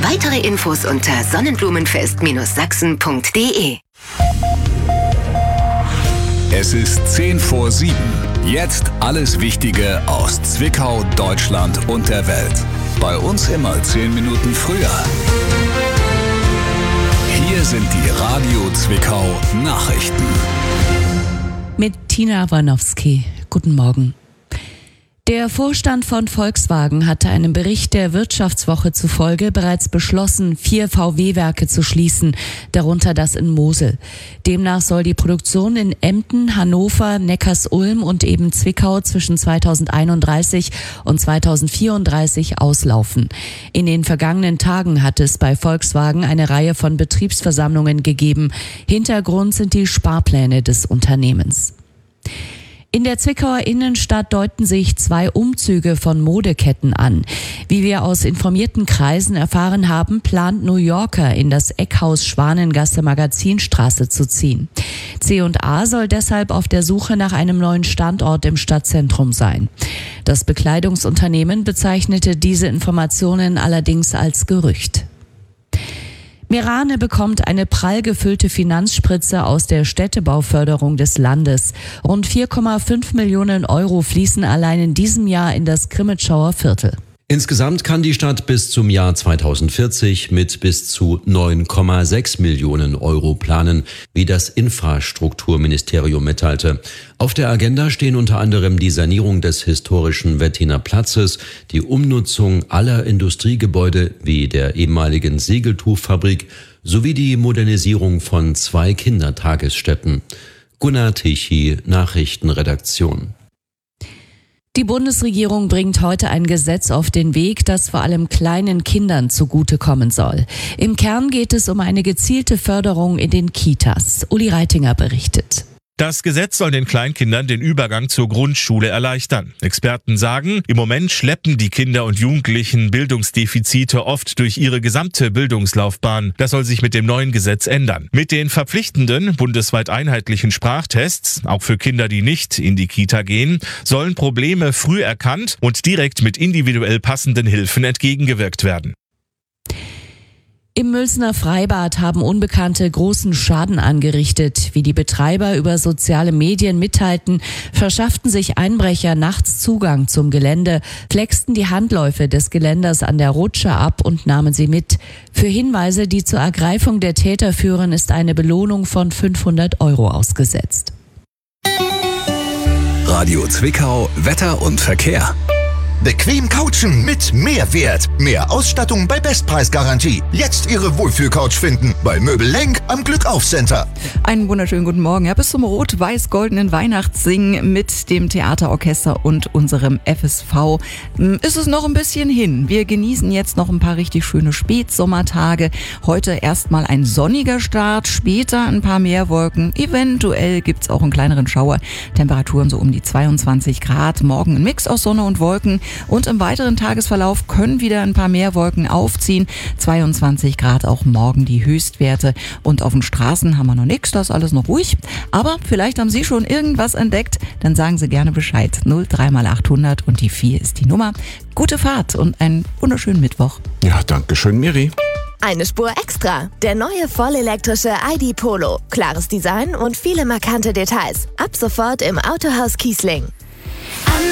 Weitere Infos unter sonnenblumenfest-sachsen.de. Es ist 6:50. Jetzt alles Wichtige aus Zwickau, Deutschland und der Welt. Bei uns immer 10 Minuten früher. Hier sind die Radio Zwickau Nachrichten. Mit Tina Warnowski. Guten Morgen. Der Vorstand von Volkswagen hatte einem Bericht der Wirtschaftswoche zufolge bereits beschlossen, 4 VW-Werke zu schließen, darunter das in Mosel. Demnach soll die Produktion in Emden, Hannover, Neckarsulm und eben Zwickau zwischen 2031 und 2034 auslaufen. In den vergangenen Tagen hat es bei Volkswagen eine Reihe von Betriebsversammlungen gegeben. Hintergrund sind die Sparpläne des Unternehmens. In der Zwickauer Innenstadt deuten sich 2 Umzüge von Modeketten an. Wie wir aus informierten Kreisen erfahren haben, plant New Yorker in das Eckhaus Schwanengasse Magazinstraße zu ziehen. C&A soll deshalb auf der Suche nach einem neuen Standort im Stadtzentrum sein. Das Bekleidungsunternehmen bezeichnete diese Informationen allerdings als Gerücht. Merane bekommt eine prall gefüllte Finanzspritze aus der Städtebauförderung des Landes. Rund 4,5 Millionen Euro fließen allein in diesem Jahr in das Grimmitschauer Viertel. Insgesamt kann die Stadt bis zum Jahr 2040 mit bis zu 9,6 Millionen Euro planen, wie das Infrastrukturministerium mitteilte. Auf der Agenda stehen unter anderem die Sanierung des historischen Wettiner Platzes, die Umnutzung aller Industriegebäude wie der ehemaligen Segeltuchfabrik sowie die Modernisierung von 2 Kindertagesstätten. Gunnar Tichy, Nachrichtenredaktion. Die Bundesregierung bringt heute ein Gesetz auf den Weg, das vor allem kleinen Kindern zugutekommen soll. Im Kern geht es um eine gezielte Förderung in den Kitas. Uli Reitinger berichtet. Das Gesetz soll den Kleinkindern den Übergang zur Grundschule erleichtern. Experten sagen, im Moment schleppen die Kinder und Jugendlichen Bildungsdefizite oft durch ihre gesamte Bildungslaufbahn. Das soll sich mit dem neuen Gesetz ändern. Mit den verpflichtenden, bundesweit einheitlichen Sprachtests, auch für Kinder, die nicht in die Kita gehen, sollen Probleme früh erkannt und direkt mit individuell passenden Hilfen entgegengewirkt werden. Im Mülsner Freibad haben Unbekannte großen Schaden angerichtet. Wie die Betreiber über soziale Medien mitteilten, verschafften sich Einbrecher nachts Zugang zum Gelände, flexten die Handläufe des Geländers an der Rutsche ab und nahmen sie mit. Für Hinweise, die zur Ergreifung der Täter führen, ist eine Belohnung von 500 Euro ausgesetzt. Radio Zwickau, Wetter und Verkehr. Bequem couchen mit Mehrwert. Mehr Ausstattung bei Bestpreisgarantie. Jetzt Ihre Wohlfühlcouch finden bei Möbel Lenk am Glückauf-Center. Einen wunderschönen guten Morgen. Ja, bis zum rot-weiß-goldenen Weihnachtssingen mit dem Theaterorchester und unserem FSV ist es noch ein bisschen hin. Wir genießen jetzt noch ein paar richtig schöne Spätsommertage. Heute erstmal ein sonniger Start, später ein paar Meerwolken. Eventuell gibt's auch einen kleineren Schauer. Temperaturen so um die 22 Grad. Morgen ein Mix aus Sonne und Wolken. Und im weiteren Tagesverlauf können wieder ein paar mehr Wolken aufziehen. 22 Grad auch morgen die Höchstwerte. Und auf den Straßen haben wir noch nichts, das ist alles noch ruhig. Aber vielleicht haben Sie schon irgendwas entdeckt, dann sagen Sie gerne Bescheid. 03 mal 800 und die 4 ist die Nummer. Gute Fahrt und einen wunderschönen Mittwoch. Ja, danke schön, Miri. Eine Spur extra. Der neue vollelektrische ID Polo. Klares Design und viele markante Details. Ab sofort im Autohaus Kiesling.